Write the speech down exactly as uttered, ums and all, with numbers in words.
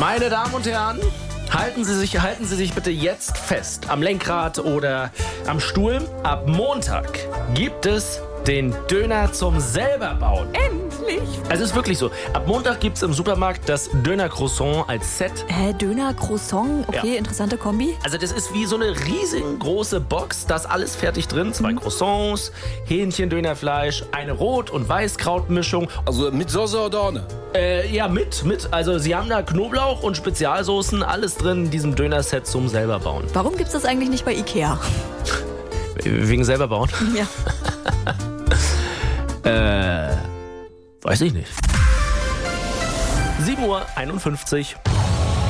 Meine Damen und Herren, halten Sie sich, halten Sie sich bitte jetzt fest am Lenkrad oder am Stuhl. Ab Montag gibt es den Döner zum selberbauen. Endlich! Also es ist wirklich so. Ab Montag gibt es im Supermarkt das Döner-Croissant als Set. Hä, Döner, Croissant? Okay, Ja. interessante Kombi. Also das ist wie so eine riesengroße Box, da ist alles fertig drin. Zwei Croissants, Hähnchen, Dönerfleisch, eine Rot- und Weißkrautmischung. Also mit Soße oder ohne? Äh, ja, mit, mit. Also sie haben da Knoblauch und Spezialsoßen, alles drin in diesem Dönerset zum selberbauen. Warum gibt's das eigentlich nicht bei Ikea? Wegen selberbauen? Ja. Äh, weiß ich nicht. sieben Uhr einundfünfzig.